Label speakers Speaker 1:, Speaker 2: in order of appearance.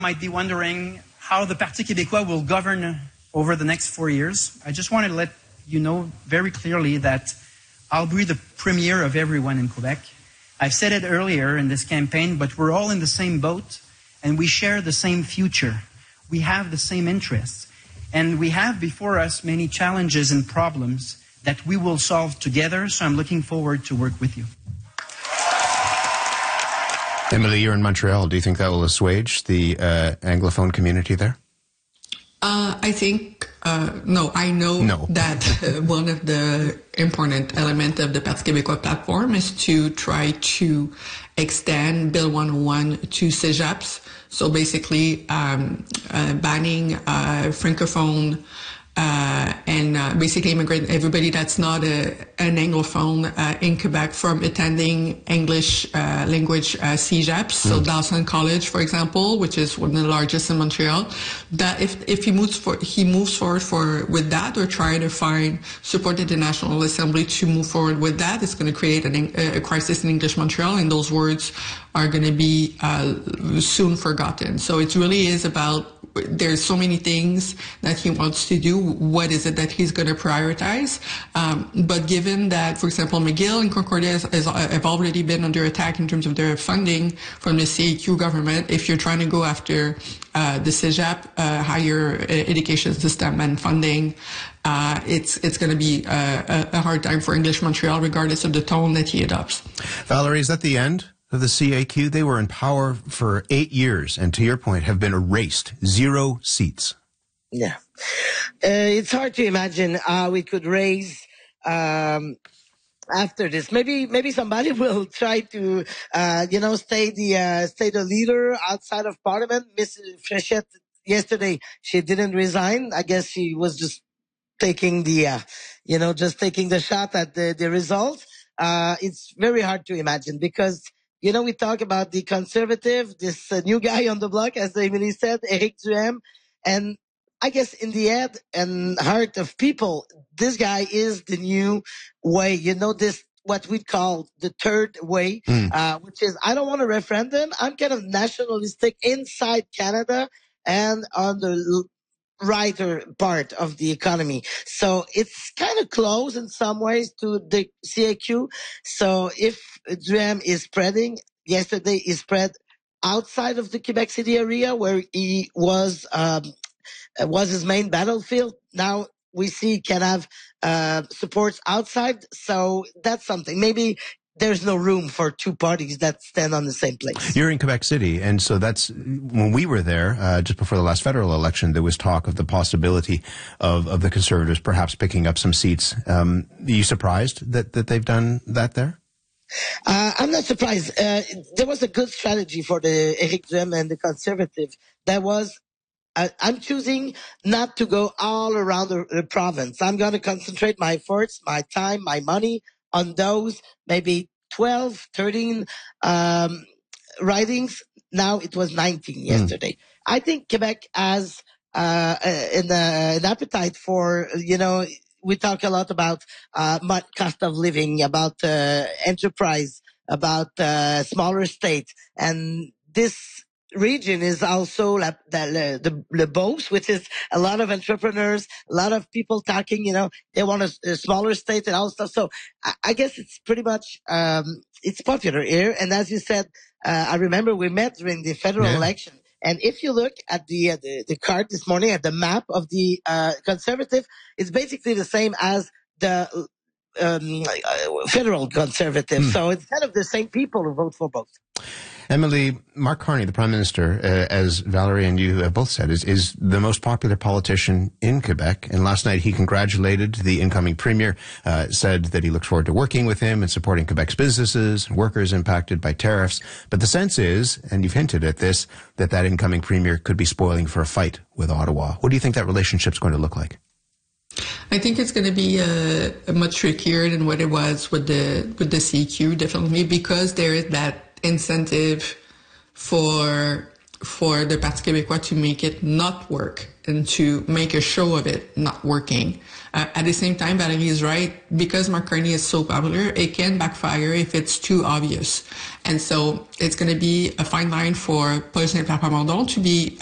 Speaker 1: Might be wondering how the Parti Québécois will govern over the next 4 years. I just want to let you know very clearly that I'll be the premier of everyone in Quebec. I've said it earlier in this campaign, but we're all in the same boat and we share the same future. We have the same interests. And we have before us many challenges and problems that we will solve together, so I'm looking forward to work with you.
Speaker 2: Emily, you're in Montreal. Do you think that will assuage the Anglophone community there?
Speaker 3: I think, no, I know that one of the important elements of the Parti Québécois platform is to try to extend Bill 101 to CEGEPs. So basically, banning Francophone and basically immigrant, everybody that's not an Anglophone in Quebec from attending English language CEGEPs. So Dawson College, for example, which is one of the largest in Montreal. That if he moves forward with that, or try to find support at the National Assembly to move forward with that, it's going to create a crisis in English Montreal, and those words are going to be soon forgotten. So it really is about, there's so many things that he wants to do. What is it that he's going to prioritize? But given that, for example, McGill and Concordia have already been under attack in terms of their funding from the CAQ government, if you're trying to go after the CEGEP higher education system and funding, it's going to be a hard time for English Montreal, regardless of the tone that he adopts.
Speaker 2: Valerie, is that the end of the CAQ? They were in power for 8 years, and to your point, have been erased. 0 seats.
Speaker 4: Yeah. It's hard to imagine how we could raise after this. Maybe somebody will try to stay the leader outside of Parliament. Miss Fréchette yesterday, she didn't resign. I guess she was just taking the taking the shot at the results. It's very hard to imagine because we talk about the Conservative, this new guy on the block, as Emily said, Éric Duhaime, and I guess in the head and heart of people, this guy is the new way. This what we call the third way, which is, I don't want a referendum. I'm kind of nationalistic inside Canada and on the righter part of the economy. So it's kind of close in some ways to the CAQ. So if Duhaime is spreading, yesterday he spread outside of the Quebec City area where he was his main battlefield. Now we see he can have supports outside. So that's something. Maybe there's no room for two parties that stand on the same place.
Speaker 2: You're in Quebec City, and so that's when we were there just before the last federal election. There was talk of the possibility of the Conservatives perhaps picking up some seats. Are you surprised that they've done that there?
Speaker 4: I'm not surprised. There was a good strategy for the Éric Duhaime and the Conservative. That was, I'm choosing not to go all around the province. I'm going to concentrate my efforts, my time, my money on those maybe 12, 13 ridings. Now it was 19 yesterday. I think Quebec has an appetite for, we talk a lot about cost of living, about enterprise, about smaller states. And this region is also the Beauce, which is a lot of entrepreneurs, a lot of people talking, they want a smaller state and all stuff. So I guess it's pretty much, it's popular here. And as you said, I remember we met during the federal election. And if you look at the card this morning, at the map of the Conservative, it's basically the same as the federal Conservative. So it's kind of the same people who vote for both.
Speaker 2: Emily, Mark Carney, the Prime Minister, as Valerie and you have both said, is the most popular politician in Quebec. And last night he congratulated the incoming Premier, said that he looked forward to working with him and supporting Quebec's businesses and workers impacted by tariffs. But the sense is, and you've hinted at this, that incoming Premier could be spoiling for a fight with Ottawa. What do you think that relationship's going to look like?
Speaker 3: I think it's going to be much trickier than what it was with the CQ, definitely, because there is that incentive for for the Parti Québécois to make it not work and to make a show of it not working. At the same time, Valérie is right. Because Mark Carney is so popular, it can backfire if it's too obvious. And so it's going to be a fine line for Paul Saint-Pierre Plamondon to be